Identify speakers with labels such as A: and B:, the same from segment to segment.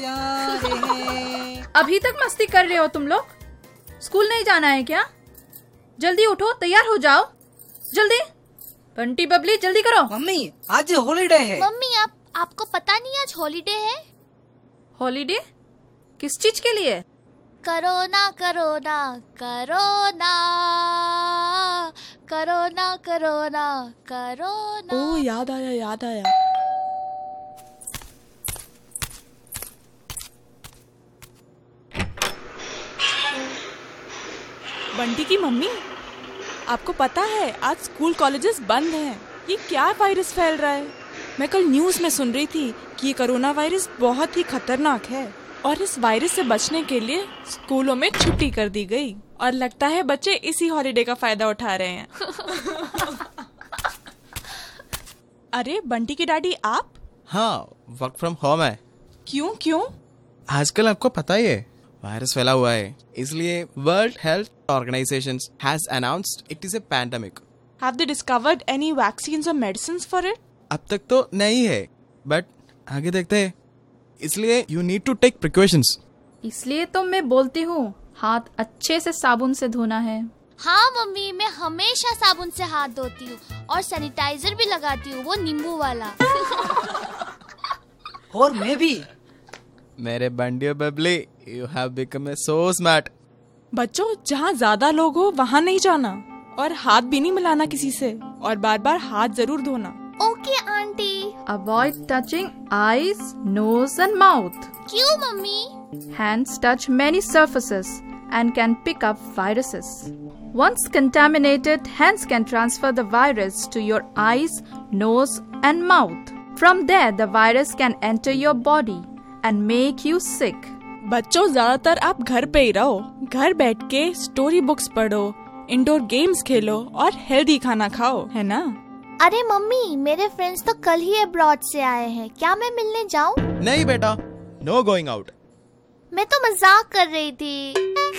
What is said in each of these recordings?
A: प्यारे हैं।
B: अभी तक मस्ती कर रहे हो तुम लोग? स्कूल नहीं जाना है क्या? जल्दी उठो, तैयार हो जाओ, जल्दी। बंटी बबली जल्दी करो।
A: मम्मी आज हॉलीडे है।
C: मम्मी आपको पता नहीं आज हॉलीडे है?
B: हॉलीडे? किस चीज के लिए?
C: Corona corona corona corona corona corona.
D: ओह याद आया। बंटी की मम्मी, आपको पता है आज स्कूल कॉलेजेस बंद हैं। ये क्या वायरस फैल रहा है? मैं कल न्यूज़ में सुन रही थी कि ये कोरोना वायरस बहुत ही खतरनाक है और इस वायरस से बचने के लिए स्कूलों में छुट्टी कर दी गई और लगता है बच्चे इसी हॉलीडे का फायदा उठा रहे हैं। अरे बंटी की डैडी आप?
E: हाँ, वर्क फ्रॉम होम है।
D: क्यों?
E: आजकल आपको पता ही है वायरस फैला हुआ है, इसलिए world health organisation has announced it is a pandemic.
D: Have they discovered any vaccines or medicines for it?
E: अब तक तो नहीं है, बट आगे देखते हैं। इसलिए you need to take precautions.
B: इसलिए तो मैं बोलती हूँ हाथ अच्छे से साबुन से धोना है।
C: हाँ मम्मी, मैं हमेशा साबुन से हाथ धोती हूँ और सैनिटाइजर भी लगाती हूँ, वो नींबू वाला।
A: और मैं भी।
E: मेरे बंटी और Babli, you have become a so smart.
D: बच्चों, जहाँ ज्यादा लोग हो वहाँ नहीं जाना और हाथ भी नहीं मिलाना किसी से और बार-बार हाथ जरूर धोना।
C: Okay aunty.
B: Avoid touching eyes, nose and mouth.
C: क्यों mummy?
B: Hands touch many surfaces and can pick up viruses. Once contaminated, hands can transfer the virus to your eyes, nose and mouth. From there, the virus can enter your body and make you sick.
D: बच्चों, ज्यादातर आप घर पे ही रहो। घर बैठ के story books पढ़ो, इंडोर गेम्स खेलो और हेल्दी खाना खाओ, है ना?
C: अरे मम्मी, मेरे फ्रेंड्स तो कल ही अब्रॉड से आए हैं, क्या मैं मिलने जाऊँ?
E: नहीं बेटा, नो गोइंग आउट।
C: मैं तो मजाक कर रही थी।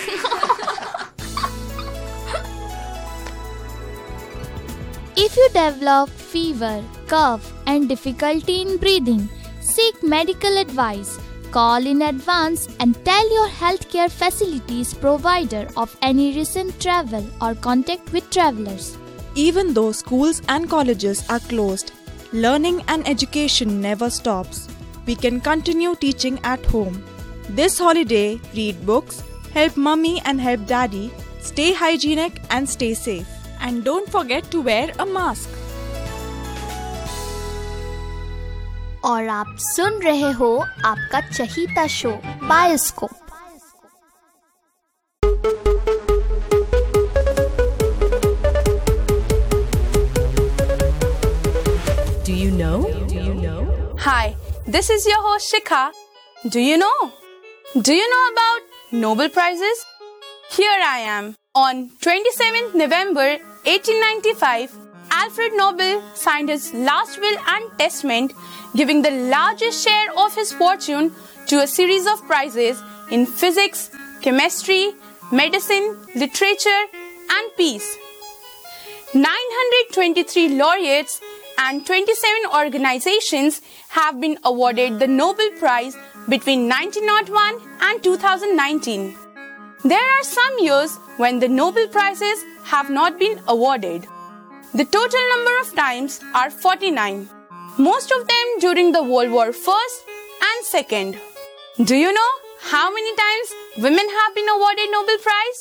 C: If you develop fever, cough and difficulty in breathing, seek medical advice. Call in advance and tell your healthcare facilities provider of any recent travel or contact with travelers.
D: Even though schools and colleges are closed, learning and education never stops. We can continue teaching at home. This holiday, read books, help mommy and help daddy, stay hygienic and stay safe. And don't forget to wear a mask.
C: और आप सुन रहे हो आपका चहीता show bioscope.
F: Do you know?
G: Hi, this is your host Shikha. Do you know? Do you know about Nobel Prizes? Here I am. On 27th November 1895, Alfred Nobel signed his last will and testament, giving the largest share of his fortune to a series of prizes in physics, chemistry, medicine, literature, and peace. 923 laureates and 27 organizations have been awarded the Nobel Prize between 1901 and 2019. There are some years when the Nobel Prizes have not been awarded. The total number of times are 49. Most of them during the World War I and II. Do you know how many times women have been awarded Nobel Prize?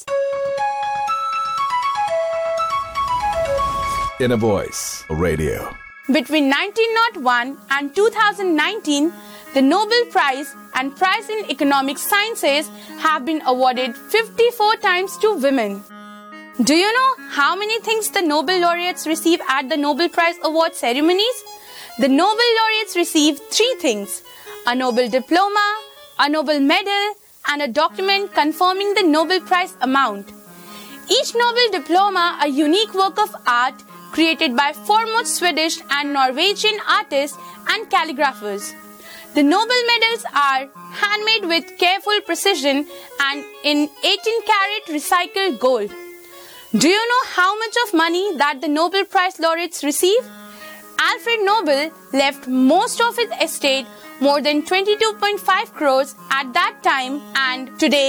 H: In a Voice Radio.
G: Between 1901 and 2019, the Nobel Prize and Prize in Economic Sciences have been awarded 54 times to women. Do you know how many things the Nobel laureates receive at the Nobel Prize award ceremonies? The Nobel laureates receive 3 things: a Nobel diploma, a Nobel medal, and a document confirming the Nobel Prize amount. Each Nobel diploma a unique work of art created by foremost Swedish and Norwegian artists and calligraphers. The Nobel medals are handmade with careful precision and in 18-karat recycled gold. Do you know how much of money that the Nobel Prize laureates receive? Alfred Nobel left most of his estate more than 22.5 crores at that time, and today